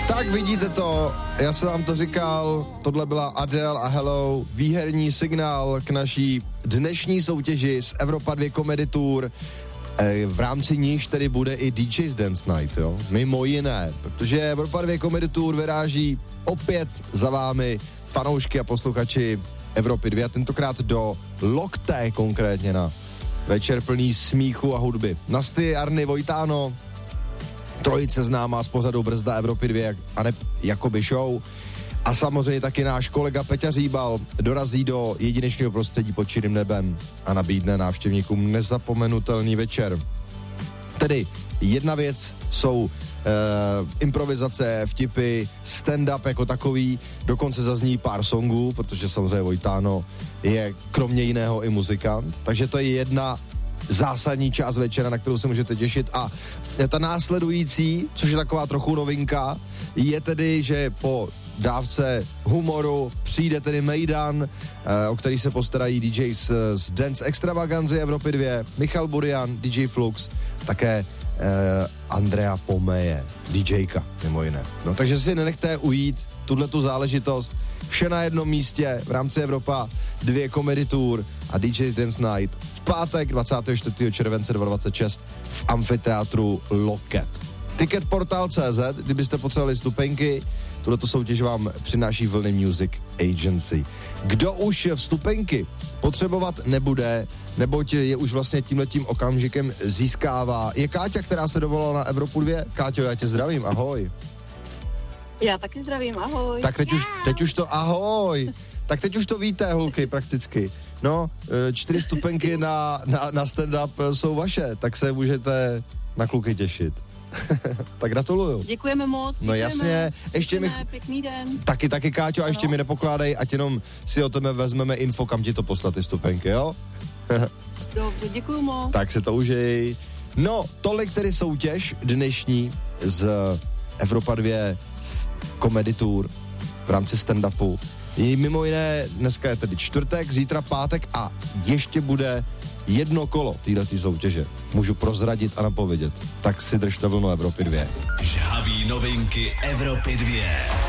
Tak vidíte to, já jsem vám to říkal, tohle byla Adele a Hello, výherní signál k naší dnešní soutěži z Evropa 2 Comedy Tour, v rámci níž tedy bude i DJ's Dance Night, jo, mimo jiné, protože Evropa 2 Comedy Tour vyráží opět za vámi fanoušky a posluchači Evropy 2, tentokrát do Lokté konkrétně na večer plný smíchu a hudby. Nasty, Arny, Vojtáno, trojice známá z pořadu Brzda Evropy 2 a ne Jakoby show. A samozřejmě taky náš kolega Peťa Říbal dorazí do jedinečného prostředí pod čirým nebem a nabídne návštěvníkům nezapomenutelný večer. Tedy jedna věc jsou improvizace, vtipy, stand-up jako takový, dokonce zazní pár songů, protože samozřejmě Vojtáno je kromě jiného i muzikant, takže to je jedna zásadní část večera, na kterou se můžete těšit a ta následující, což je taková trochu novinka, je tedy, že po dávce humoru přijde tedy Mejdan, o který se postarají DJs z Dance Extravaganzy Evropy 2, Michal Burian, DJ Flux, také Andrea Pomeje, DJka, mimo jiné. No takže si nenechte ujít tuhletu záležitost, vše na jednom místě v rámci Evropa 2 Comedy Tour a DJ's Dance Night v pátek 24. července 2026 v amfiteátru Loket. Ticketportal.cz, kdybyste potřebovali stupenky, tuhleto soutěž vám přináší Vlny Music Agency. Kdo už vstupenky potřebovat nebude, neboť je už vlastně tímhletím okamžikem získává, je Káťa, která se dovolala na Evropu 2. Káťo, já tě zdravím, ahoj. Já taky zdravím, ahoj. Tak teď už to ahoj. Tak teď už to víte, holky, prakticky. No, 4 vstupenky na stand-up jsou vaše, tak se můžete na kluky těšit. Tak gratuluju. Děkujeme moc. No jasně, ještě mi... Pěkný den. Taky, Káťo, a ještě mi nepokládej, ať jenom si o tebe vezmeme info, kam ti to poslat ty stupenky, jo? Dobře, děkuju moc. Tak se to užij. No, tolik tedy soutěž dnešní z Evropa 2 Comedy Tour v rámci stand-upu. Mimo jiné, dneska je tedy čtvrtek, zítra pátek a ještě bude jedno kolo této soutěže. Můžu prozradit a napovědět. Tak si držte Vlnu Evropy 2. Žhavý novinky Evropy 2.